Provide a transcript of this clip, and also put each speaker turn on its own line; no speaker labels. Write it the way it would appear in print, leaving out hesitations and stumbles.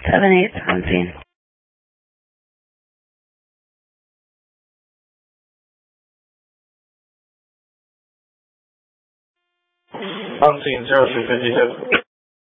7817.
放进热水飞机这个。